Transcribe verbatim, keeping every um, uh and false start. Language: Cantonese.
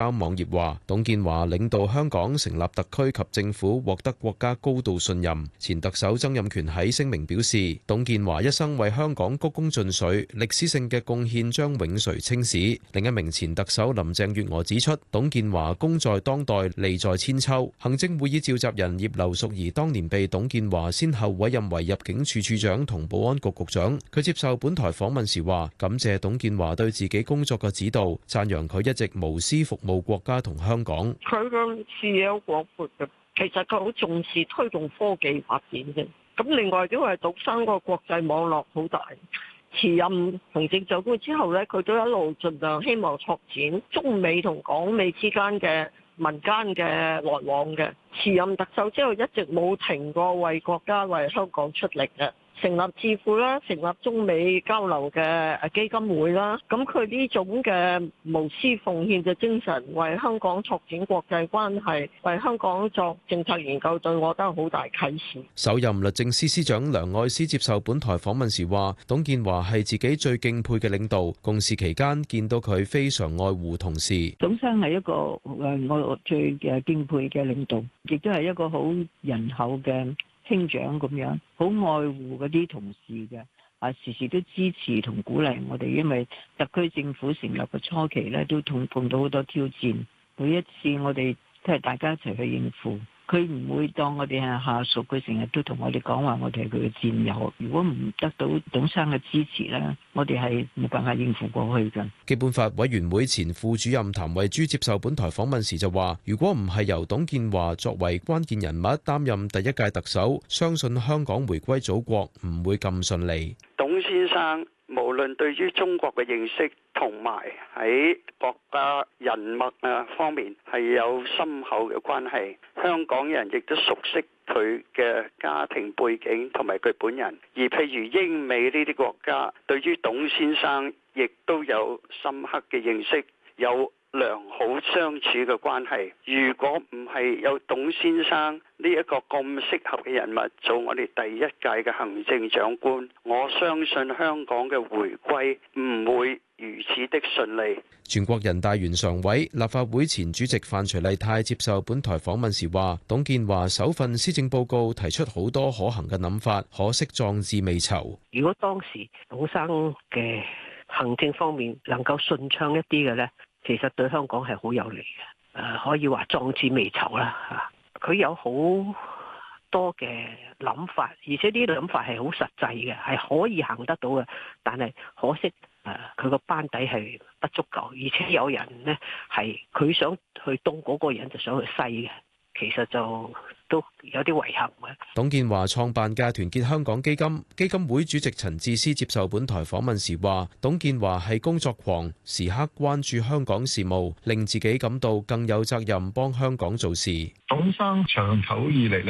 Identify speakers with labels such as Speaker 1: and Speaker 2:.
Speaker 1: 交網頁話，董建華領導香港成立特區及政府獲得國家高度信任。前特首曾蔭權喺聲明表示，董建華一生為香港鞠躬盡瘁，歷史性嘅貢獻將永垂青史。另一名前特首林鄭月娥指出，董建華功在當代，利在千秋。行政會議召集人葉劉淑儀當年被董建華先後委任為入境處處長同保安局局長。佢接受本台訪問時話，感謝董建華對自己工作嘅指導，讚揚佢一直無私服務國家同香港。
Speaker 2: 佢嘅視野好廣闊嘅，其實佢好重視推動科技發展嘅。咁另外因為董生個國際網絡好大，辭任行政長官之後咧，佢都一路盡量希望拓展中美同港美之間嘅民間嘅來往嘅。辭任特首之後一直冇停過為國家為香港出力嘅。成立智庫啦，成立中美交流嘅基金會啦，咁佢呢種嘅無私奉獻嘅精神，為香港拓展國際關係，為香港作政策研究，對我都有好大啟示。
Speaker 1: 首任律政司司長梁愛詩接受本台訪問時話，董建華係自己最敬佩嘅領導，共事期間見到佢非常愛護同事。
Speaker 3: 董生係一個誒我最嘅敬佩嘅領導，亦都係一個好仁厚嘅兄長咁樣，好愛護嗰啲同事嘅，啊時時都支持同鼓勵我哋，因為特區政府成立嘅初期咧，都同碰到好多挑戰，每一次我哋都係大家一齊去應付。佢唔會當我哋係下屬，佢成日都同我哋講話，我哋係佢嘅戰友。如果唔得到董生嘅支持咧，我哋係冇辦法應付過去嘅。
Speaker 1: 基本法委員會前副主任譚惠珠接受本台訪問時就話，如果唔係由董建華作為關鍵人物擔任第一屆特首，相信香港回歸祖國唔會咁順利。
Speaker 4: 董先生無論對於中國嘅認識，同埋喺國家人脈啊方面係有深厚嘅關係，香港人亦都熟悉佢嘅家庭背景同埋佢本人。而譬如英美呢啲國家，對於董先生亦都有深刻嘅認識，有良好相處嘅關係。如果唔係有董先生呢一個咁適合嘅人物做我哋第一屆嘅行政長官，我相信香港嘅回歸唔會如此的順利。
Speaker 1: 全國人大原常委、立法會前主席范徐麗泰接受本台訪問時話，董建華首份施政報告提出好多可行嘅諗法，可惜壯志未酬。
Speaker 2: 如果當時董生嘅行政方面能夠順暢一啲嘅咧，其實對香港係好有利嘅。誒，可以話壯志未酬啦嚇。佢有好多嘅諗法，而且呢啲諗法係好實際嘅，係可以行得到嘅。但係可惜誒，佢個班底係不足夠，而且有人呢係佢想去東嗰個人就想去西嘅，其實就都有啲遺憾嘅。
Speaker 1: 董建華創辦嘅團結香港基金基金會主席陳智思接受本台訪問時話，董建華係工作狂，時刻關注香港事務，令自己感到更有責任幫香港做事。
Speaker 5: 董生長久以嚟呢